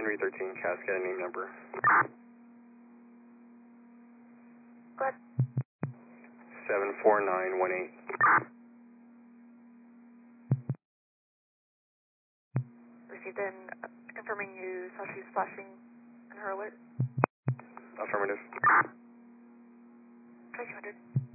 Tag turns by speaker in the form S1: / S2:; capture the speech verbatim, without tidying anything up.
S1: Henry thirteen, Cascade, name number.
S2: Go ahead.
S1: seven four nine one eight.
S2: Received in, uh, confirming you saw she was flashing in her alert.
S1: Affirmative.
S2: Try two hundred.